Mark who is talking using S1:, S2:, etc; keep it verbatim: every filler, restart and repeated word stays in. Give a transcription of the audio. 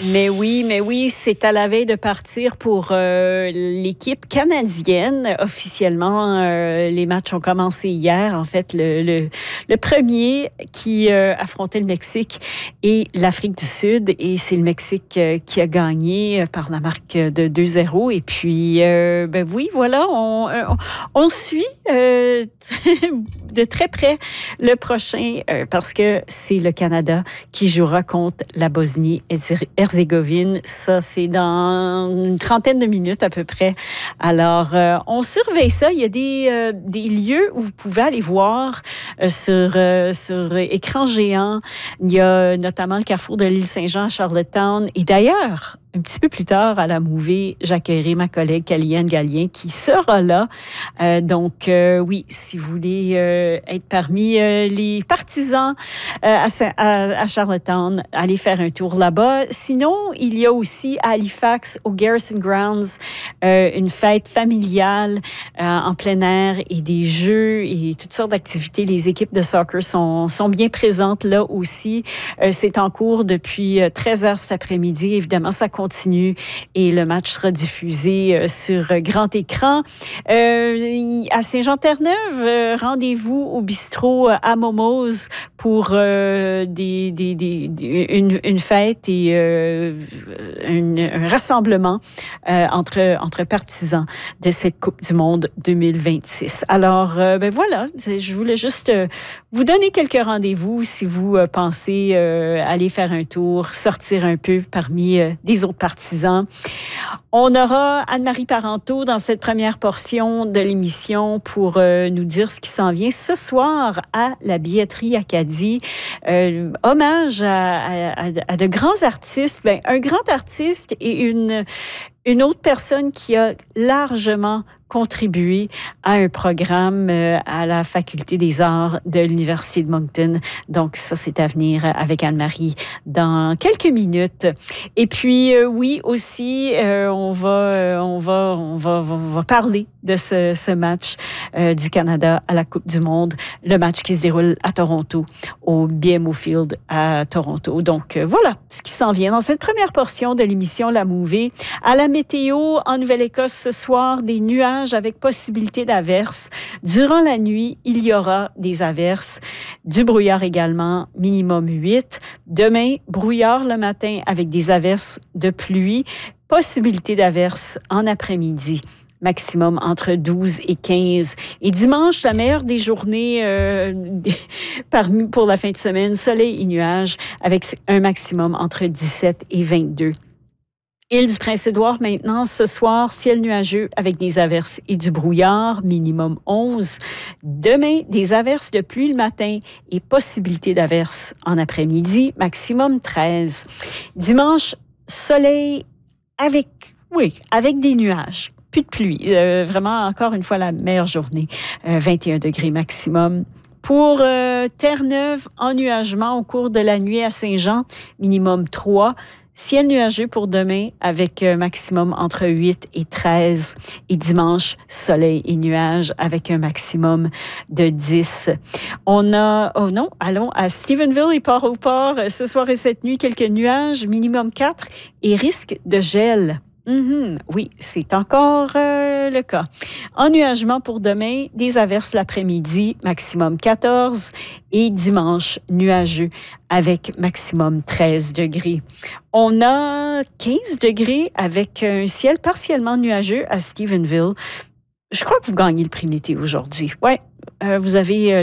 S1: Mais oui, mais oui, c'est à la veille de partir pour euh, l'équipe canadienne. Officiellement, euh, les matchs ont commencé hier. En fait, le, le, le premier qui euh, affrontait le Mexique et l'Afrique du Sud. Et c'est le Mexique euh, qui a gagné par la marque de deux zéro. Et puis, euh, ben oui, voilà, on, on, on suit euh, de très près le prochain euh, parce que c'est le Canada qui jouera contre la Bosnie-Herzégovine. Ça, c'est dans une trentaine de minutes à peu près. Alors, euh, on surveille ça. Il y a des, euh, des lieux où vous pouvez aller voir euh, sur, euh, sur écran géant. Il y a notamment le carrefour de l'île Saint-Jean à Charlottetown. Et d'ailleurs, un petit peu plus tard, à la Mouvée, j'accueillerai ma collègue Kaliane Gallien qui sera là. Euh, donc, euh, oui, si vous voulez euh, être parmi euh, les partisans euh, à, à, à Charlottetown, allez faire un tour là-bas. Sinon, il y a aussi à Halifax, au Garrison Grounds, euh, une fête familiale euh, en plein air et des jeux et toutes sortes d'activités. Les équipes de soccer sont, sont bien présentes là aussi. Euh, c'est en cours depuis treize heures cet après-midi. Évidemment, ça continue et le match sera diffusé euh, sur grand écran. Euh, à Saint-Jean-Terre-Neuve, euh, rendez-vous au bistrot à Momo's pour euh, des, des, des, une, une fête et euh, une, un rassemblement euh, entre, entre partisans de cette Coupe du Monde deux mille vingt-six. Alors, euh, ben voilà, je voulais juste euh, vous donner quelques rendez-vous si vous euh, pensez euh, aller faire un tour, sortir un peu parmi euh, les autres partisans. On aura Anne-Marie Parenteau dans cette première portion de l'émission pour euh, nous dire ce qui s'en vient ce soir à la billetterie Acadie. Euh, hommage à, à, à de grands artistes. Ben, un grand artiste et une, une autre personne qui a largement contribué à un programme euh, à la Faculté des arts de l'Université de Moncton. Donc, ça, c'est à venir avec Anne-Marie dans quelques minutes. Et puis, euh, oui, aussi, euh, on, va, euh, on, va, on, va, on va parler de ce, ce match euh, du Canada à la Coupe du Monde, le match qui se déroule à Toronto, au B M O Field à Toronto. Donc, euh, voilà ce qui s'en vient dans cette première portion de l'émission La Mouvée. À la météo, en Nouvelle-Écosse ce soir, des nuages avec possibilité d'averses. Durant la nuit, il y aura des averses. Du brouillard également, minimum huit. Demain, brouillard le matin avec des averses de pluie. Possibilité d'averses en après-midi. Maximum entre douze et quinze. Et dimanche, la meilleure des journées euh, parmi, pour la fin de semaine, soleil et nuages avec un maximum entre dix-sept et vingt-deux. Île du Prince-Édouard maintenant, ce soir, ciel nuageux avec des averses et du brouillard, minimum onze. Demain, des averses de pluie le matin et possibilité d'averses en après-midi, maximum treize. Dimanche, soleil avec, oui, avec des nuages. Plus de pluie. Euh, vraiment, encore une fois, la meilleure journée. Euh, vingt et un degrés maximum. Pour euh, Terre-Neuve, ennuagement au cours de la nuit à Saint-Jean, minimum trois. Ciel nuageux pour demain avec un maximum entre huit et treize. Et dimanche, soleil et nuages avec un maximum de dix. On a, oh non, allons à Stephenville et Port-au-Port. Ce soir et cette nuit, quelques nuages, minimum quatre et risque de gel. Mm-hmm. Oui, c'est encore euh, le cas. Ennuagement pour demain, des averses l'après-midi, maximum quatorze et dimanche, nuageux avec maximum treize degrés. On a quinze degrés avec un ciel partiellement nuageux à Stephenville. Je crois que vous gagnez le prix météo aujourd'hui. Ouais, euh, vous avez... Euh,